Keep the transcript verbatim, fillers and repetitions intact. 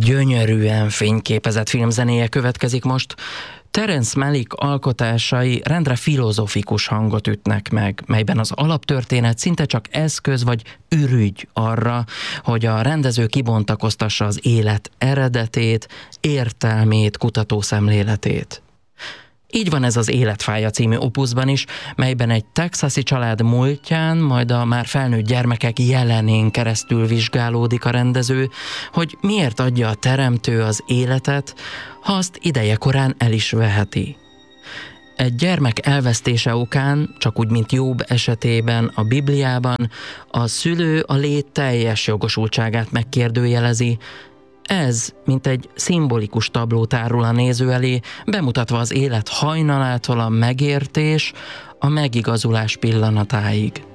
gyönyörűen fényképezett filmzenéje következik most. Terence Malick alkotásai rendre filozófikus hangot ütnek meg, melyben az alaptörténet szinte csak eszköz vagy ürügy arra, hogy a rendező kibontakoztassa az élet eredetét, értelmét, kutatószemléletét. Így van ez az Életfája című opuszban is, melyben egy texasi család múltján, majd a már felnőtt gyermekek jelenén keresztül vizsgálódik a rendező, hogy miért adja a teremtő az életet, ha azt ideje korán el is veheti. Egy gyermek elvesztése okán, csak úgy, mint Jobb esetében a Bibliában, a szülő a lét teljes jogosultságát megkérdőjelezi. Ez, mint egy szimbolikus tabló tárul a néző elé, bemutatva az élet hajnalától a megértés, a megigazulás pillanatáig.